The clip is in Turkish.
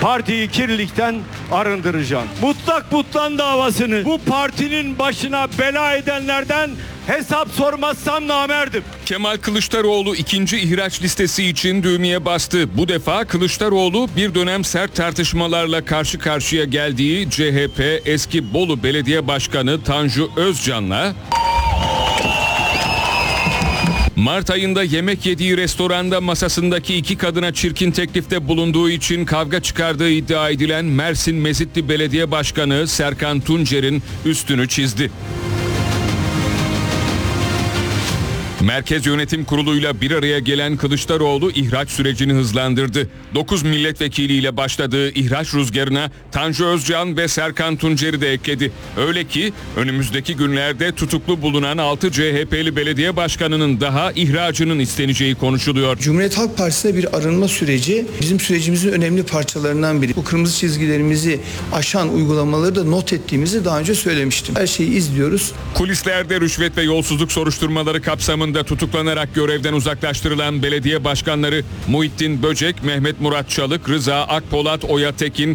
Partiyi kirlilikten arındıracağım. Mutlak Mutlan davasını bu partinin başına bela edenlerden hesap sormazsam namerdim. Kemal Kılıçdaroğlu ikinci ihraç listesi için düğmeye bastı. Bu defa Kılıçdaroğlu bir dönem sert tartışmalarla karşı karşıya geldiği CHP eski Bolu Belediye Başkanı Tanju Özcan'la Mart ayında yemek yediği restoranda masasındaki iki kadına çirkin teklifte bulunduğu için kavga çıkardığı iddia edilen Mersin Mezitli Belediye Başkanı Serkan Tuncer'in üstünü çizdi. Merkez Yönetim Kurulu'yla bir araya gelen Kılıçdaroğlu ihraç sürecini hızlandırdı. 9 milletvekiliyle başladığı ihraç rüzgarına Tanju Özcan ve Serkan Tuncer'i de ekledi. Öyle ki önümüzdeki günlerde tutuklu bulunan 6 CHP'li belediye başkanının daha ihracının isteneceği konuşuluyor. Cumhuriyet Halk Partisi'ne bir arınma süreci bizim sürecimizin önemli parçalarından biri. Bu kırmızı çizgilerimizi aşan uygulamaları da not ettiğimizi daha önce söylemiştim. Her şeyi izliyoruz. Kulislerde rüşvet ve yolsuzluk soruşturmaları kapsamında tutuklanarak görevden uzaklaştırılan belediye başkanları Muhittin Böcek, Mehmet Murat Çalık, Rıza Akpolat, Oya Tekin,